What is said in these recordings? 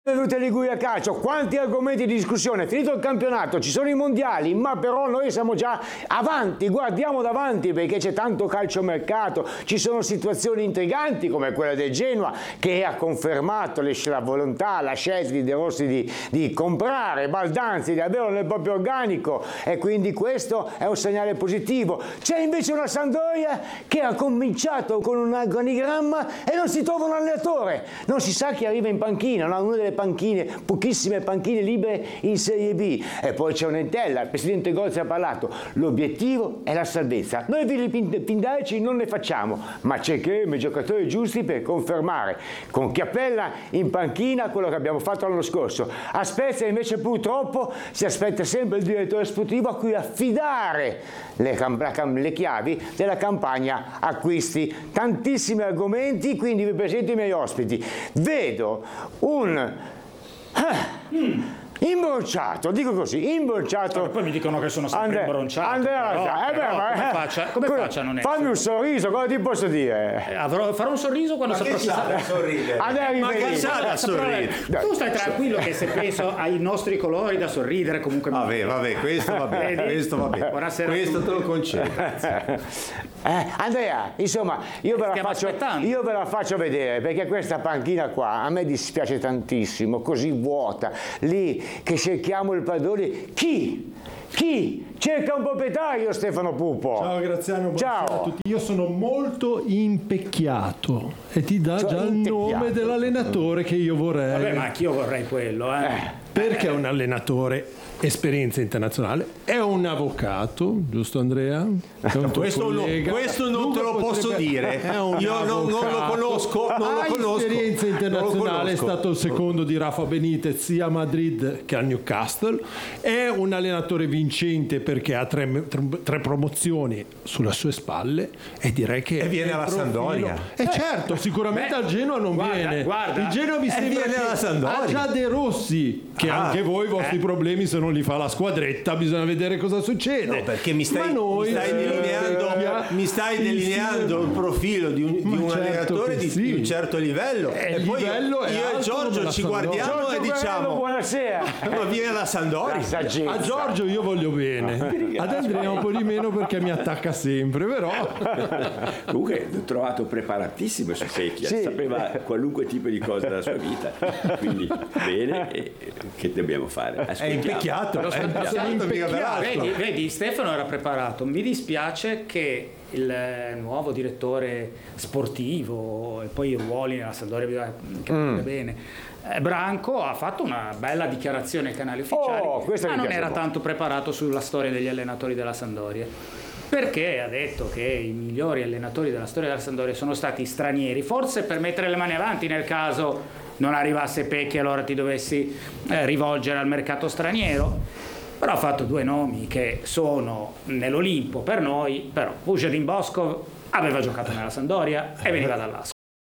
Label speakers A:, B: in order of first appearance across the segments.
A: Benvenuti a Liguria Calcio, quanti argomenti di discussione, finito il campionato, ci sono i mondiali, ma però noi siamo già avanti, guardiamo davanti perché c'è tanto calciomercato, ci sono situazioni intriganti come quella del Genoa che ha confermato la volontà, la scelta di De Rossi di comprare Baldanzi, di averlo nel proprio organico e quindi questo è un segnale positivo. C'è invece una Sampdoria che ha cominciato con un organigramma e non si trova un allenatore, non si sa chi arriva in panchina, non ha una delle panchine, pochissime panchine libere in Serie B e poi c'è un'entella, il presidente Gozzi ha parlato, l'obiettivo è la salvezza, noi pindarici non ne facciamo, ma cercheremo i giocatori giusti per confermare con Chiappella in panchina quello che abbiamo fatto l'anno scorso. A Spezia invece purtroppo si aspetta sempre il direttore sportivo a cui affidare le chiavi della campagna acquisti. Tantissimi argomenti, quindi vi presento i miei ospiti. Vedo un imbronciato, dico così, imbronciato.
B: Poi mi dicono che sono sempre imbronciato. Come faccia a non essere?
A: Fammi un sorriso, cosa ti posso dire?
B: Farò un sorriso quando saprò chi sarà.
A: Ma che sa sorridere?
B: Tu stai tranquillo che se penso ai nostri colori da sorridere comunque.
C: Vabbè, questo va bene. Questo va bene.
B: Buonasera.
C: Questo te lo concedo.
A: Andrea, insomma, io ve la faccio vedere perché questa panchina qua a me dispiace tantissimo, così vuota, lì che cerchiamo il padrone. Chi? Cerca un proprietario, Stefano Pupo.
D: Ciao Graziano, buonasera a tutti. Io sono molto impecchiato e ti dà già il nome dell'allenatore che io vorrei.
B: Vabbè, ma anch'io vorrei quello,
D: Perché è un allenatore, esperienza internazionale, è un avvocato, giusto Andrea?
C: Questo non te lo posso dire. Io non lo conosco.
D: Esperienza internazionale, è stato il secondo di Rafa Benitez sia a Madrid che a Newcastle. È un allenatore vincente perché ha tre promozioni sulle sue spalle e direi che...
C: E viene alla Sampdoria.
D: Certo, sicuramente al Genoa non viene. Il Genoa mi sembra che ha già De Rossi, che anche voi i vostri problemi se non li fa la squadretta bisogna vedere cosa succede.
C: No, perché mi stai delineando il profilo di un allenatore di un certo livello e poi io e Giorgio ci guardiamo e diciamo
A: buonasera,
C: ma viene alla Sampdoria.
D: A Giorgio io voglio bene, ad Andrea un po' di meno perché mi attacca sempre, però
E: comunque l'ho trovato preparatissimo su Secchia, sapeva qualunque tipo di cosa della sua vita, quindi bene, e che dobbiamo fare?
C: È invecchiato.
B: Vedi, Stefano era preparato. Mi dispiace che il nuovo direttore sportivo e poi i ruoli nella Sampdoria bisogna capire bene. Branco ha fatto una bella dichiarazione ai canali ufficiali, ma non era tanto preparato sulla storia degli allenatori della Sampdoria, perché ha detto che i migliori allenatori della storia della Sampdoria sono stati stranieri, forse per mettere le mani avanti nel caso non arrivasse Pecchi, allora ti dovessi rivolgere al mercato straniero. Però ha fatto due nomi che sono nell'Olimpo per noi, però Vucedin Boskov aveva giocato nella Sampdoria e veniva dall'Ascoli,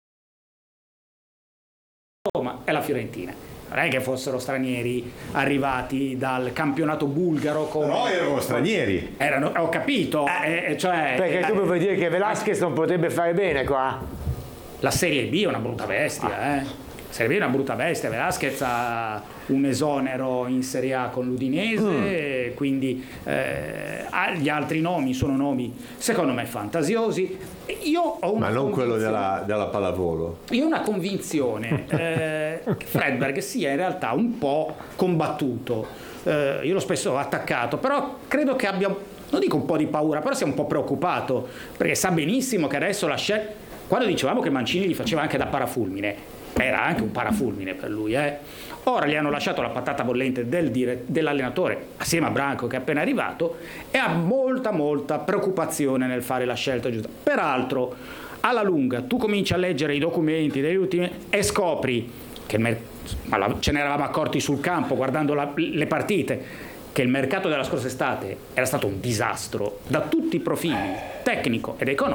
B: Roma e la Fiorentina. Non è che fossero stranieri arrivati dal campionato bulgaro come...
C: No, erano stranieri.
B: Ho capito.
A: Perché tu puoi dire che Velasquez non potrebbe fare bene qua?
B: La Serie B è una brutta bestia, Serie B è una brutta bestia. Velasquez ha un esonero in Serie A con l'Udinese, quindi gli altri nomi sono nomi secondo me fantasiosi. Io ho una
C: non quello della pallavolo.
B: Io ho una convinzione che Fredberg sia in realtà un po' combattuto. Io l'ho spesso attaccato, però credo che abbia, non dico un po' di paura, però sia un po' preoccupato, perché sa benissimo che adesso quando dicevamo che Mancini gli faceva anche da parafulmine, era anche un parafulmine per lui, Ora gli hanno lasciato la patata bollente dell'allenatore assieme a Branco che è appena arrivato e ha molta preoccupazione nel fare la scelta giusta. Peraltro alla lunga tu cominci a leggere i documenti degli ultimi e scopri che ce ne eravamo accorti sul campo guardando le partite, che il mercato della scorsa estate era stato un disastro da tutti i profili, tecnico ed economico.